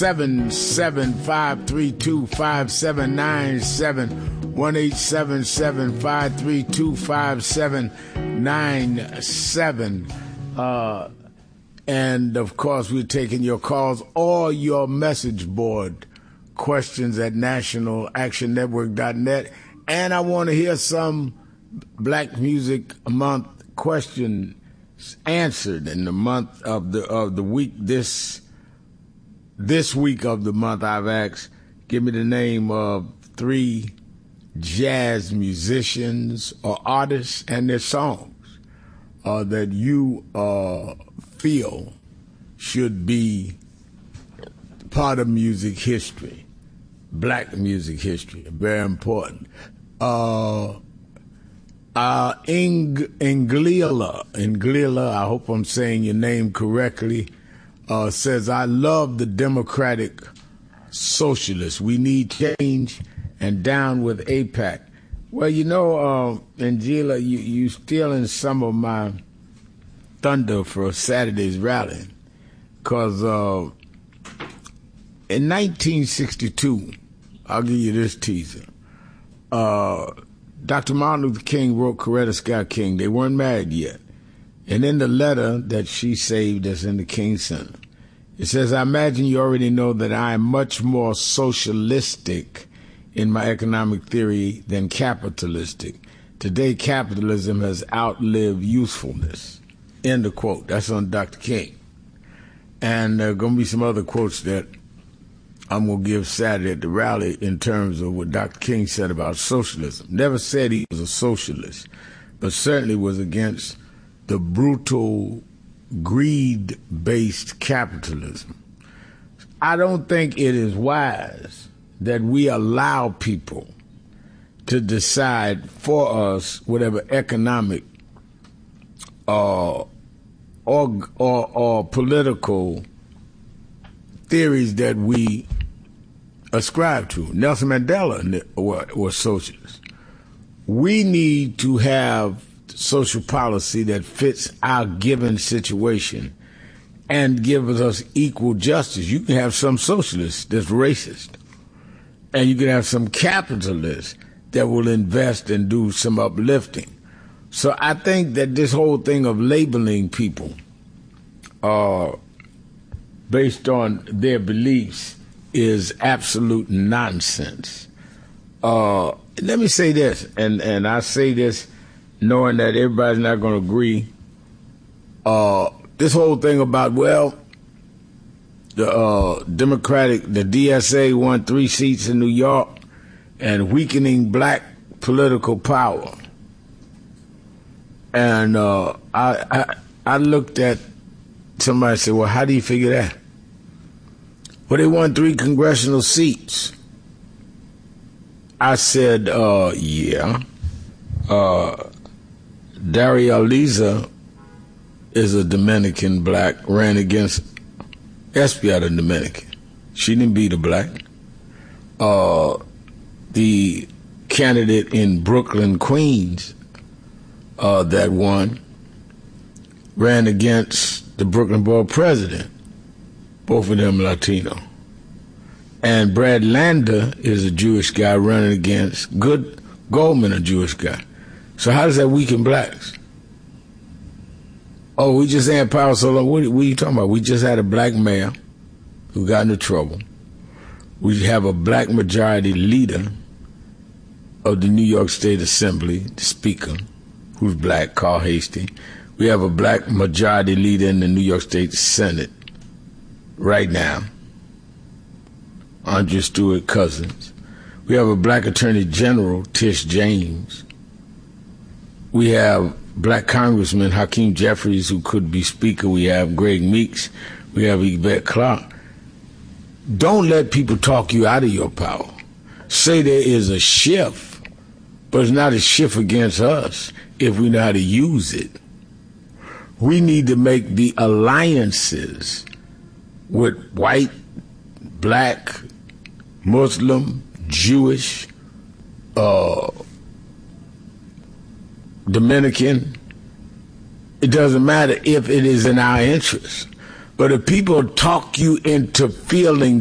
1-877-532-5797, 1-877-532-5797. And, of course, we're taking your calls or your message board questions at nationalactionnetwork.net. And I want to hear some Black Music Month questions answered in the month of the week. This week of the month, I've asked, give me the name of 3 jazz musicians or artists and their songs that you feel should be part of music history, Black music history, very important. Inglila, I hope I'm saying your name correctly, says, I love the democratic socialists. We need change and down with AIPAC. Well, you know, Angela, you stealing some of my thunder for Saturday's rally, because in 1962, I'll give you this teaser, Dr. Martin Luther King wrote Coretta Scott King. They weren't married yet. And in the letter that she saved us in the King Center, it says, I imagine you already know that I am much more socialistic in my economic theory than capitalistic. Today, capitalism has outlived usefulness. End of quote. That's on Dr. King. And there are going to be some other quotes that I'm going to give Saturday at the rally in terms of what Dr. King said about socialism. Never said he was a socialist, but certainly was against the brutal, greed-based capitalism. I don't think it is wise that we allow people to decide for us whatever economic or political theories that we ascribe to. Nelson Mandela was socialist. We need to have social policy that fits our given situation and gives us equal justice. You can have some socialists that's racist, and you can have some capitalists that will invest and do some uplifting. So I think that this whole thing of labeling people based on their beliefs is absolute nonsense. Let me say this, and I say this knowing that everybody's not going to agree. This whole thing about, well, the DSA won 3 seats in New York and weakening black political power. And I looked at somebody said, well, how do you figure that? Well, they won 3 congressional seats. I said, yeah. Daria Aliza is a Dominican black, ran against Espiata Dominican. She didn't beat a black. The candidate in Brooklyn, Queens, that won, ran against the Brooklyn Borough president, both of them Latino. And Brad Lander is a Jewish guy running against Good Goldman, a Jewish guy. So how does that weaken blacks? Oh, we just had power so long. What are you talking about? We just had a black mayor who got into trouble. We have a black majority leader of the New York State Assembly, the Speaker, who's black, Carl Hastie. We have a black majority leader in the New York State Senate right now, Andrea Stewart Cousins. We have a black Attorney General, Tish James. We have black Congressman Hakeem Jeffries, who could be Speaker. We have Greg Meeks. We have Yvette Clarke. Don't let people talk you out of your power. Say there is a shift, but it's not a shift against us if we know how to use it. We need to make the alliances with white, black, Muslim, Jewish, Dominican. It doesn't matter if it is in our interest. But if people talk you into feeling